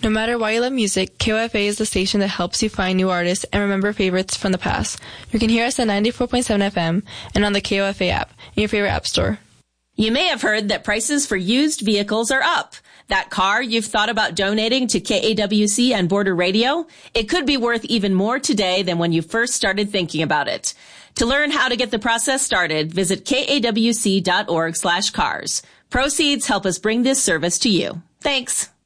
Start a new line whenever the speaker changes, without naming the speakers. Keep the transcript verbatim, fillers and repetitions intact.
No matter why you love music, K O F A is the station that helps you find new artists and remember favorites from the past. You can hear us at ninety-four point seven F M and on the K O F A app in your favorite app store.
You may have heard that prices for used vehicles are up. That car you've thought about donating to K A W C and Border Radio, it could be worth even more today than when you first started thinking about it. To learn how to get the process started, visit kawc.org slash cars. Proceeds help us bring this service to you. Thanks.